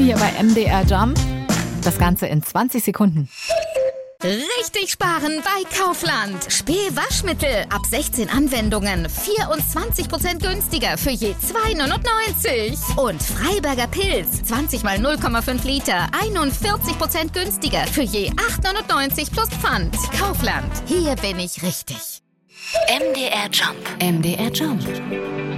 hier bei MDR Jump. Das Ganze in 20 Sekunden. Richtig sparen bei Kaufland. Spee-Waschmittel ab 16 Anwendungen 24% günstiger für je 2,99. Und Freiberger Pilz 20 mal 0,5 Liter 41% günstiger für je 8,99 plus Pfand. Kaufland, hier bin ich richtig. MDR Jump. MDR Jump.